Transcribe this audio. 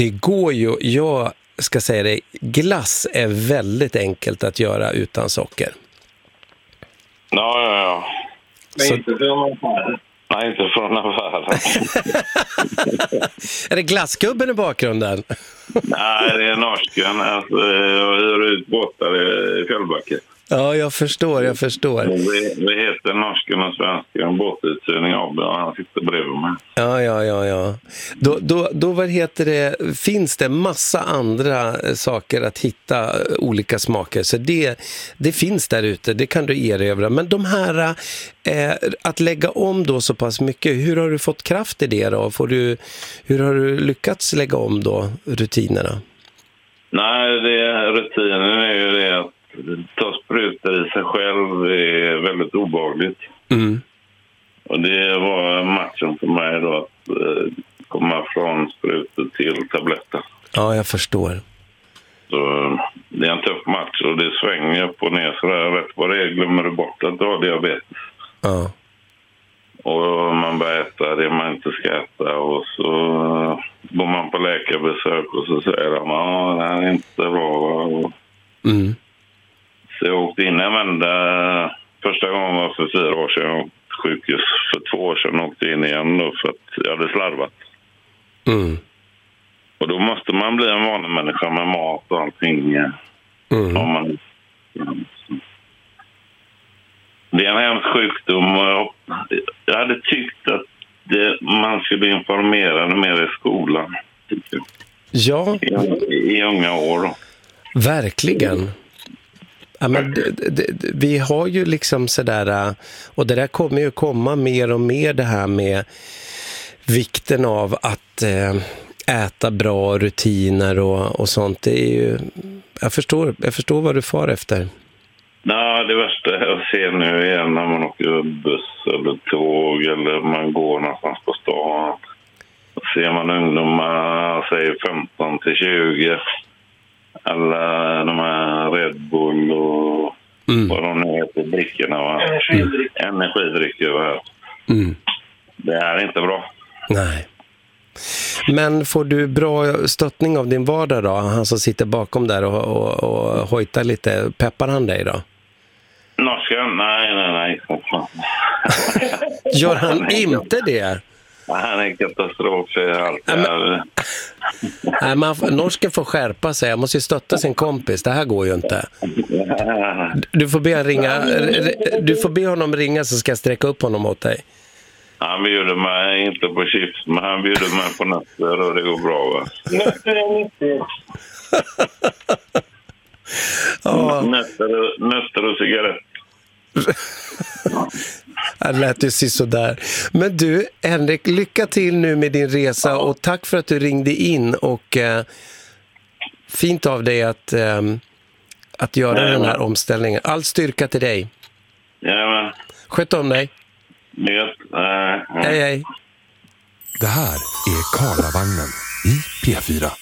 Det går ju, jag ska säga det, glass är väldigt enkelt att göra utan socker. Ja. Men Så... inte från affären. Nej, inte från affären. Är det glassgubben i bakgrunden? Nej, det är norsken. Alltså, jag hyr ut båtar i Fjällbacka. Ja, jag förstår. Vi heter norsken och svensken, båtuthyrning AB, och han sitter bredvid mig. Ja. Då vad heter det, finns det massa andra saker att hitta olika smaker. Så det finns där ute, det kan du erövra. Men de här, att lägga om då så pass mycket, hur har du fått kraft i det då? Hur har du lyckats lägga om då rutinerna? Nej, rutinen är ju det att ta sprutor i sig själv är väldigt obehagligt. Mm. Och det var matchen för mig då, att komma från sprutor till tabletter. Ja, jag förstår. Så det är en tuff match och det svänger upp och ner, så där rätt vad det är glömmer du bort att du har diabetes. Ja. Och man börjar äta det man inte ska äta, och så går man på läkarbesök och så säger de det här är inte bra. Mm. Så jag åkte in en vända. Första gången var för 4 år sedan. Jag åkte sjukhus för 2 år sedan och åkte in igen då för att jag hade slarvat. Mm. Och då måste man bli en vanlig människa med mat och allting. Mm. Det är en hemsk sjukdom. Jag hade tyckt att man skulle bli informerad mer i skolan. Ja. I unga år då. Verkligen. Ja, men vi har ju liksom sådär, och det där kommer ju komma mer och mer, det här med vikten av att äta bra rutiner och sånt. Det är ju, jag förstår vad du far efter. Nej, det värsta jag ser nu är när man åker buss eller tåg eller man går någonstans på stan. Då ser man ungdomar, säger 15 till 20. Eller de här Red Bull och vad de nu heter, drickorna, va? Energidrycker. Det är inte bra. Nej. Men får du bra stöttning av din vardag då? Han som sitter bakom där och hojtar lite. Peppar han dig då? Norskan? Nej. Gör han inte det? Han är katastrof. Norsken får skärpa sig. Jag måste ju stötta sin kompis. Det här går ju inte. Du får be honom ringa så ska jag sträcka upp honom åt dig. Han bjuder mig inte på chips, men han bjuder mig på nötter och det går bra, va? Nötter är nyttigt. Nötter och cigaretter. Det lät ju sådär. Men du, Henrik, lycka till nu med din resa och tack för att du ringde in och fint av dig att göra den här omställningen. All styrka till dig. Ja. Sköt om dig. Hej. Det här är Karlavagnen i P4.